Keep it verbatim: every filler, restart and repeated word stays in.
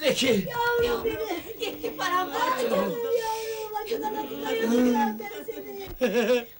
Zeki! Yavrum benim! Gitti paramparça Canım oldu. yavrum! Acıdan acıdan yürüyorum ben seni!